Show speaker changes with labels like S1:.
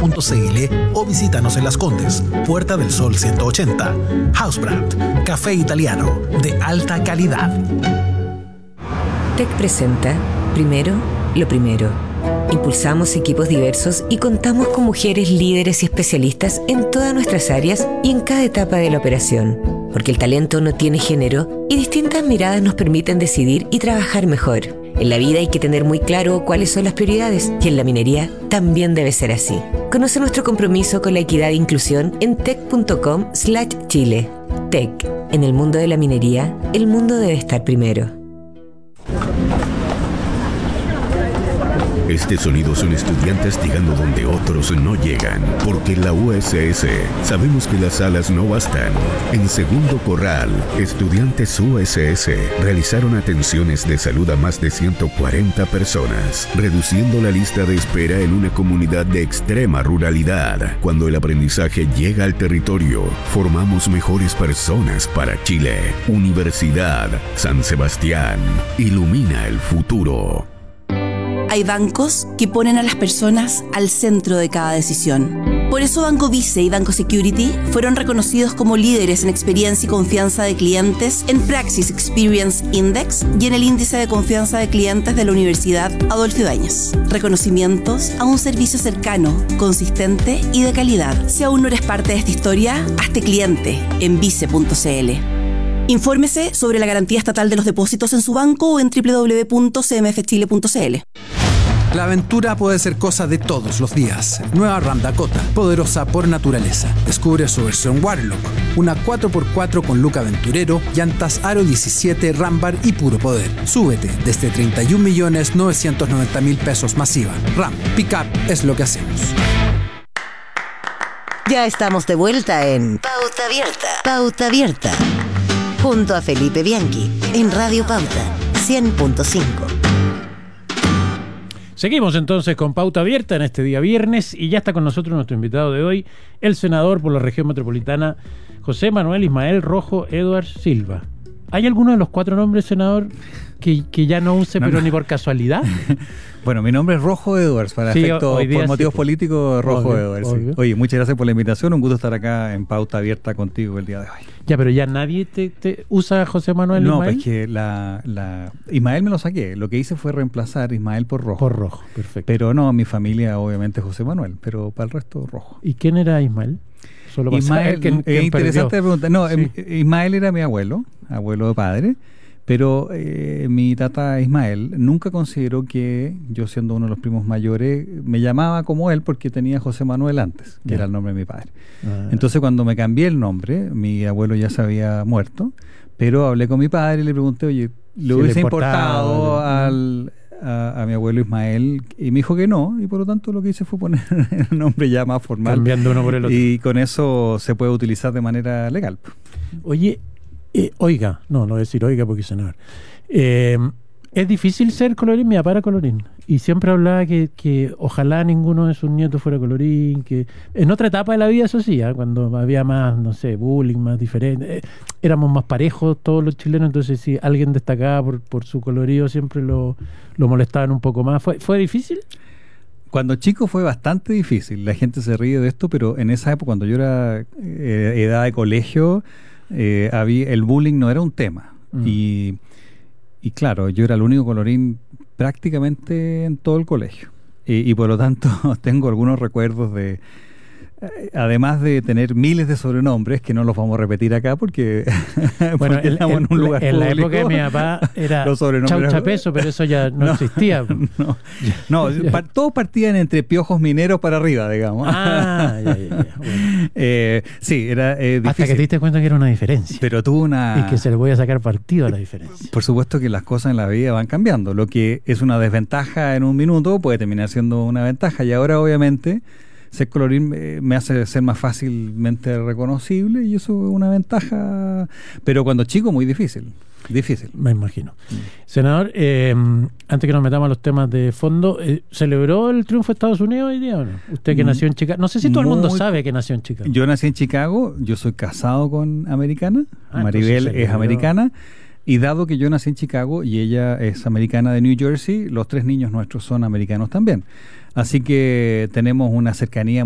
S1: o visítanos en Las Condes, Puerta del Sol 180. Housebrand, café italiano de alta calidad.
S2: TEC presenta Primero, lo primero. Impulsamos equipos diversos y contamos con mujeres líderes y especialistas en todas nuestras áreas y en cada etapa de la operación. Porque el talento no tiene género y distintas miradas nos permiten decidir y trabajar mejor. En la vida hay que tener muy claro cuáles son las prioridades y en la minería también debe ser así. Conoce nuestro compromiso con la equidad e inclusión en tec.com/Chile. TEC. En el mundo de la minería, el mundo debe estar primero.
S3: Este sonido son estudiantes llegando donde otros no llegan, porque en la USS sabemos que las alas no bastan. En Segundo Corral, estudiantes USS realizaron atenciones de salud a más de 140 personas, reduciendo la lista de espera en una comunidad de extrema ruralidad. Cuando el aprendizaje llega al territorio, formamos mejores personas para Chile. Universidad San Sebastián, ilumina el futuro.
S4: Hay bancos que ponen a las personas al centro de cada decisión. Por eso Banco Vice y Banco Security fueron reconocidos como líderes en experiencia y confianza de clientes en Praxis Experience Index y en el índice de confianza de clientes de la Universidad Adolfo Ibáñez. Reconocimientos a un servicio cercano, consistente y de calidad. Si aún no eres parte de esta historia, hazte cliente en vice.cl. Infórmese sobre la garantía estatal de los depósitos en su banco o en www.cmfchile.cl.
S5: La aventura puede ser cosa de todos los días. Nueva Ram Dakota, poderosa por naturaleza. Descubre su versión Warlock, una 4x4 con look aventurero, llantas Aro 17, Rambar y puro poder. Súbete desde 31.990.000 pesos masiva. Ram, Pickup es lo que hacemos.
S6: Ya estamos de vuelta en Pauta Abierta. Pauta Abierta. Junto a Felipe Bianchi, en Radio Pauta 100.5.
S7: Seguimos entonces con Pauta Abierta en este día viernes y ya está con nosotros nuestro invitado de hoy, el senador por la región metropolitana, José Manuel Ismael Rojo Edwards Silva. ¿Hay alguno de los 4 nombres, senador, que ya no use, pero ni por casualidad?
S8: Bueno, mi nombre es Rojo Edwards, para efectos, por motivos políticos, Rojo Edwards. Sí. Oye, muchas gracias por la invitación, un gusto estar acá en Pauta Abierta contigo el día de hoy.
S7: Ya, pero ya nadie te usa José Manuel Ismael.
S8: No, pues que Ismael me lo saqué, lo que hice fue reemplazar Ismael por Rojo.
S7: Por Rojo, perfecto.
S8: Pero no, mi familia obviamente José Manuel, pero para el resto Rojo.
S7: ¿Y quién era Ismael? Solo
S8: Ismael, es interesante pregunta. No, sí. Ismael era mi abuelo de padre, pero mi tata Ismael nunca consideró que yo, siendo uno de los primos mayores, me llamaba como él porque tenía José Manuel antes, que era el nombre de mi padre. Entonces, cuando me cambié el nombre, mi abuelo ya se había muerto, pero hablé con mi padre y le pregunté, oye, ¿le hubiese importado a mi abuelo Ismael? Y me dijo que no, y por lo tanto lo que hice fue poner el nombre ya más formal,
S7: cambiando uno por el otro, y
S8: con eso se puede utilizar de manera legal.
S7: Oye, oiga, no voy a decir oiga porque senador, es difícil ser colorín. Mi papá era colorín y siempre hablaba que ojalá ninguno de sus nietos fuera colorín, que en otra etapa de la vida, eso sí, cuando había más, no sé, bullying, más diferente, éramos más parejos todos los chilenos, entonces si alguien destacaba por su colorido siempre lo molestaban un poco más. ¿Fue difícil?
S8: Cuando chico fue bastante difícil, la gente se ríe de esto, pero en esa época, cuando yo era edad de colegio, el bullying no era un tema. Y claro, yo era el único colorín prácticamente en todo el colegio. Y por lo tanto tengo algunos recuerdos de... Además de tener miles de sobrenombres, que no los vamos a repetir acá porque,
S7: bueno,
S8: en un lugar
S7: en
S8: público.
S7: La época de mi papá era Chaucha Peso, pero eso ya no existía.
S8: Todos partían entre piojos mineros para arriba, digamos.
S7: Bueno.
S8: Sí, era difícil.
S7: Hasta que te diste cuenta que era una diferencia.
S8: Pero tuvo una...
S7: Y que se le voy a sacar partido a la diferencia.
S8: Por supuesto que las cosas en la vida van cambiando. Lo que es una desventaja en un minuto puede terminar siendo una ventaja. Y ahora, obviamente, ser colorín me hace ser más fácilmente reconocible y eso es una ventaja, pero cuando chico muy difícil. Me imagino.
S7: Senador, antes que nos metamos a los temas de fondo, ¿celebró el triunfo de Estados Unidos hoy día o no? Usted que nació en Chicago, no sé si todo el mundo sabe que nació en Chicago.
S8: Yo nací en Chicago, yo soy casado con americana, Maribel es americana. Y dado que yo nací en Chicago y ella es americana de New Jersey, los 3 niños nuestros son americanos también. Así que tenemos una cercanía